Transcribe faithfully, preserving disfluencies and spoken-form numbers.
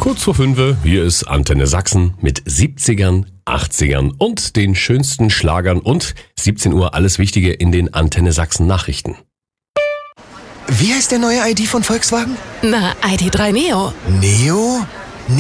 Kurz vor fünf, hier ist Antenne Sachsen mit siebzigern, achtzigern und den schönsten Schlagern und siebzehn Uhr alles Wichtige in den Antenne Sachsen Nachrichten. Wie heißt der neue I D von Volkswagen? Na, I D drei Neo. Neo?